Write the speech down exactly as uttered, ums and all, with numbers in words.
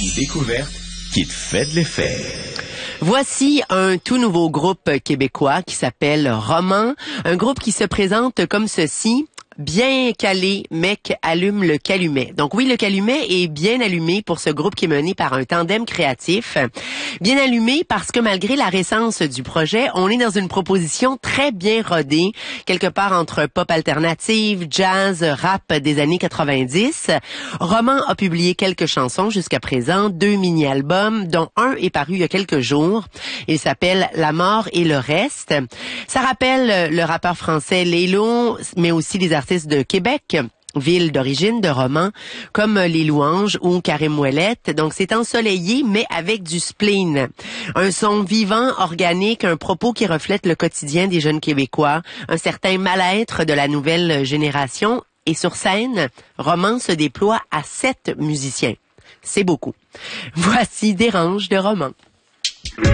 Une découverte qui te fait de l'effet. Voici un tout nouveau groupe québécois qui s'appelle Roman, un groupe qui se présente comme ceci. Bien calé, mec allume le calumet. Donc oui, le calumet est bien allumé pour ce groupe qui est mené par un tandem créatif. Bien allumé parce que malgré la récence du projet, on est dans une proposition très bien rodée, quelque part entre pop alternative, jazz, rap des années quatre-vingt-dix. Roman a publié quelques chansons jusqu'à présent, deux mini-albums, dont un est paru il y a quelques jours. Il s'appelle La mort et le reste. Ça rappelle le rappeur français Lélo, mais aussi les artistes de Québec, ville d'origine de Roman, comme Les Louanges ou Karim Ouellet. Donc c'est ensoleillé, mais avec du spleen. Un son vivant, organique, un propos qui reflète le quotidien des jeunes Québécois, un certain mal-être de la nouvelle génération. Et sur scène, Roman se déploie à sept musiciens. C'est beaucoup. Voici Dérange de Roman.